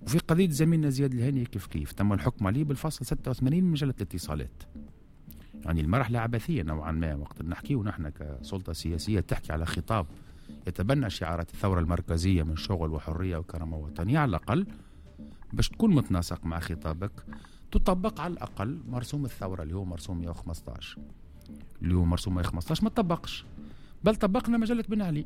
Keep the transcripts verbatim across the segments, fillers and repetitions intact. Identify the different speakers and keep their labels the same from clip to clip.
Speaker 1: وفي قضية زميلنا زياد الهاني كيف كيف تم الحكم عليه بالفصل ستة وثمانين من مجلة الاتصالات. يعني المرحلة عبثية نوعا ما وقت نحكي ونحن كسلطة سياسية تحكي على خطاب يتبنى شعارات الثورة المركزية من شغل وحرية وكرامة وطنية، على الأقل باش تكون متناسق مع خطابك تطبق على الأقل مرسوم الثورة اللي هو مرسوم مئة وخمسة عشر. اللي هو مرسوم مئة وخمسة عشر ما تطبقش، بل طبقنا مجلة بن علي،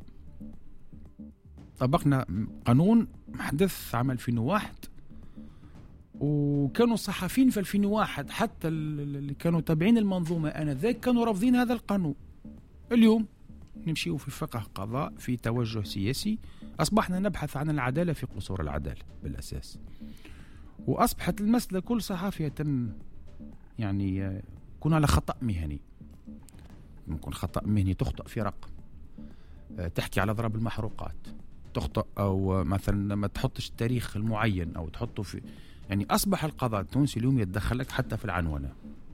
Speaker 1: طبقنا قانون محدث عام ألفين وواحد، وكانوا الصحفيين في ألفين وواحد حتى اللي كانوا تابعين المنظومة آنذاك كانوا رافضين هذا القانون. اليوم نمشيو في فقه قضاء في توجه سياسي، أصبحنا نبحث عن العدالة في قصور العدالة بالأساس، وأصبحت المسألة كل صحافي يتم يعني يكون على خطأ مهني. ممكن خطأ مهني تخطئ في رقم، تحكي على ضرب المحروقات، تخطئ أو مثلا ما تحطش التاريخ المعين أو تحطه في، يعني أصبح القضاء التونسي اليوم يتدخلك حتى في العنونة،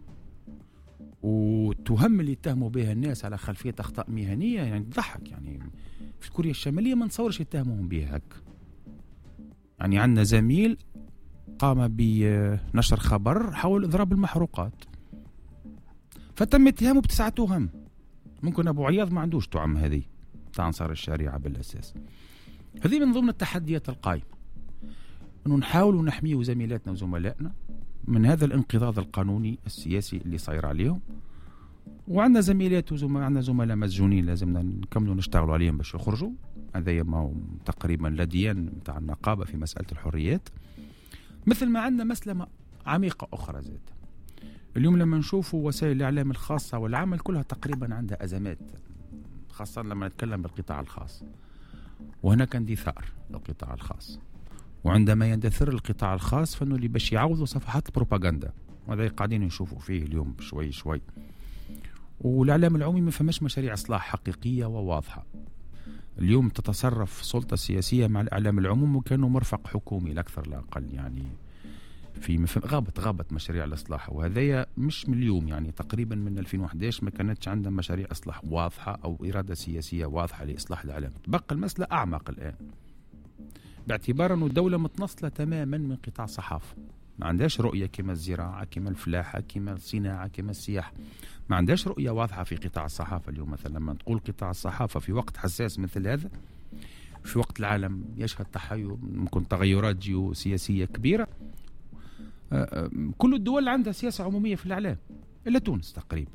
Speaker 1: وتهم اللي يتهموا بها الناس على خلفية أخطاء مهنية يعني تضحك. يعني في كوريا الشمالية ما نصورش يتهموهم بها هك. يعني عندنا زميل قام بنشر خبر حول إضراب المحروقات فتم اتهامه بتسعة تهم. ممكن أبو عياض ما عندوش تعم هذه تاع أنصار الشريعة بالأساس. هذه من ضمن التحديات القائمة، أنه نحاول نحمي زميلاتنا وزملائنا من هذا الانقضاض القانوني السياسي اللي صاير عليهم. وعندنا زميلات وزملاء، عندنا زملاء مسجونين لازمنا نكملوا نشتغلوا عليهم باش يخرجوا. هذا ما هو تقريبا لديان متاع النقابة في مسألة الحريات. مثل ما عندنا مسألة عميقة أخرى زاد اليوم لما نشوفوا وسائل الإعلام الخاصة والعمل كلها تقريبا عندها أزمات، خاصة لما نتكلم بالقطاع الخاص. وهناك اندثار للقطاع الخاص، وعندما يندثر القطاع الخاص فإنه اللي باش يعوضوا صفحات البروباغندا، وهذا قاعدين نشوفوا فيه اليوم شوي شوي. والإعلام العمومي ما فماش مشاريع إصلاح حقيقية وواضحة. اليوم تتصرف سلطة سياسية مع الإعلام العمومي وكانوا مرفق حكومي الأكثر لا أقل. يعني في غابت غابت مشاريع الإصلاح، وهذا مش من اليوم، يعني تقريبا من ألفين وأحد عشر ما كانتش عندنا مشاريع إصلاح واضحة أو إرادة سياسية واضحة لإصلاح الإعلام. تبقى المسألة أعمق الآن باعتبار أن الدولة متنصلة تماما من قطاع الصحافة، ما عندهاش رؤية كما الزراعة كما الفلاحة كما الصناعة كما السياحة، ما عندهاش رؤية واضحة في قطاع الصحافة. اليوم مثلا لما تقول قطاع الصحافة في وقت حساس مثل هذا، في وقت العالم يشهد تحير ممكن تغيرات جيوسياسية كبيرة، كل الدول عندها سياسة عمومية في الإعلام إلا تونس تقريبا.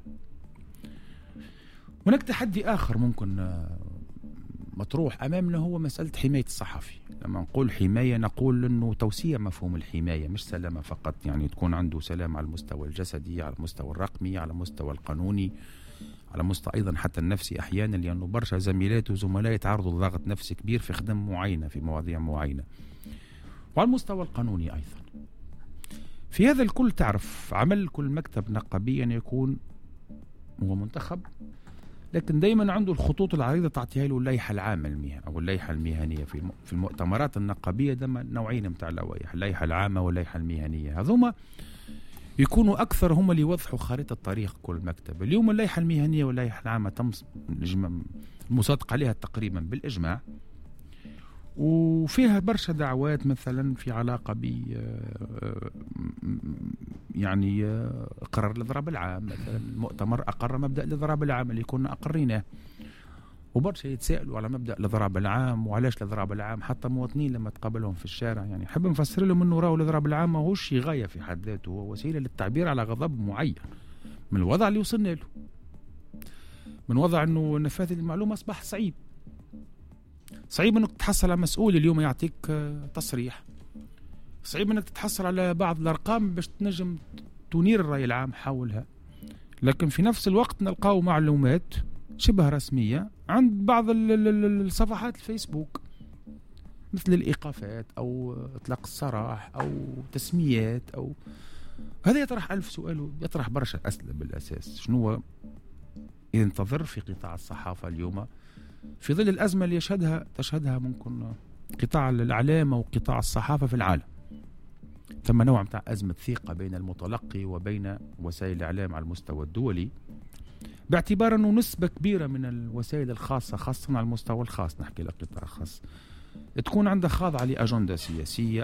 Speaker 1: هناك تحدي آخر ممكن مطروح أمامنا هو مسألة حماية الصحفي. لما نقول حماية نقول أنه توسيع مفهوم الحماية، مش سلامة فقط، يعني تكون عنده سلام على المستوى الجسدي، على المستوى الرقمي، على المستوى القانوني، على مستوى أيضا حتى النفسي أحيانا، لأنه برشا زميلات وزملاء يتعرضوا لضغط نفسي كبير في خدمة معينة في مواضيع معينة، وعلى المستوى القانوني أيضا. في هذا الكل تعرف عمل كل مكتب نقابي أن يكون هو منتخب، لكن دايما عنده الخطوط العريضة تعطيها له اللائحة العامة المهنية أو اللائحة المهنية. في في المؤتمرات النقابية دائما نوعين متاع اللوائح، اللائحة العامة واللائحة المهنية، هذوما يكونوا أكثر هم اللي يوضحوا خريطة الطريق كل مكتب. اليوم اللائحة المهنية واللائحة العامة تم المصادقة عليها تقريبا بالإجماع، وفيها برشا دعوات مثلا في علاقة ب يعني قرار الإضراب العام. مثلا المؤتمر أقر مبدأ الإضراب العام اللي كنا أقريناه، وبرشا يتساءلوا على مبدأ الإضراب العام وعلاش الإضراب العام. حتى مواطنين لما تقابلهم في الشارع يعني حب نفسر لهم أنه راهو الإضراب العام ما هوش غاية في حد ذاته، هو وسيلة للتعبير على غضب معين من الوضع اللي وصلنا له، من وضع أنه نفاذ المعلومة أصبح صعيب. صعيب أنك تحصل على مسؤول اليوم يعطيك تصريح، صعيب أنك تتحصل على بعض الأرقام باش تنجم تنير الرأي العام حولها، لكن في نفس الوقت نلقاو معلومات شبه رسمية عند بعض الصفحات الفيسبوك مثل الإيقافات أو إطلاق السراح أو تسميات، أو هذا يطرح ألف سؤال، يطرح برشا أسئلة بالأساس. شنو إذا انتظر في قطاع الصحافة اليوم في ظل الأزمة اللي يشهدها تشهدها ممكن قطاع الإعلام أو قطاع الصحافة في العالم؟ ثم نوع من أزمة ثقة بين المتلقي وبين وسائل الإعلام على المستوى الدولي، باعتبار أنه نسبة كبيرة من الوسائل الخاصة خاصة على المستوى الخاص، نحكي لقطاع خاص، تكون عندها خاضعة لأجندة سياسية